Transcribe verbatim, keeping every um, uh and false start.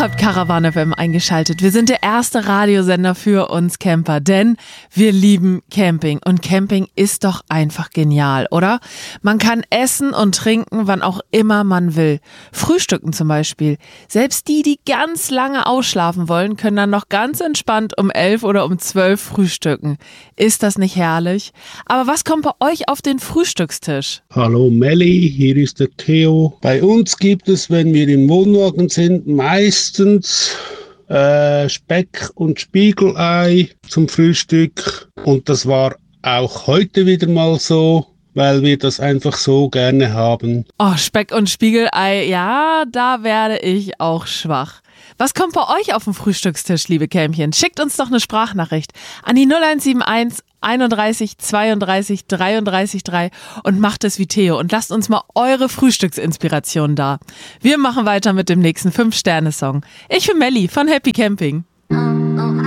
habt Caravan F M eingeschaltet. Wir sind der erste Radiosender für uns Camper, denn wir lieben Camping. Und Camping ist doch einfach genial, oder? Man kann essen und trinken, wann auch immer man will. Frühstücken zum Beispiel. Selbst die, die ganz lange ausschlafen wollen, können dann noch ganz entspannt um elf oder um zwölf frühstücken. Ist das nicht herrlich? Aber was kommt bei euch auf den Frühstückstisch? Hallo Melli, hier ist der Theo. Bei uns gibt es, wenn wir im Wohnwagen sind, meistens äh, Speck und Spiegelei zum Frühstück. Und das war auch heute wieder mal so, weil wir das einfach so gerne haben. Oh, Speck und Spiegelei, ja, da werde ich auch schwach. Was kommt bei euch auf den Frühstückstisch, liebe Kämpchen? Schickt uns doch eine Sprachnachricht an die null eins sieben eins einunddreißig zweiunddreißig dreiunddreißig drei und macht es wie Theo und lasst uns mal eure Frühstücksinspiration da. Wir machen weiter mit dem nächsten fünf Sterne Song. Ich bin Melli von Happy Camping.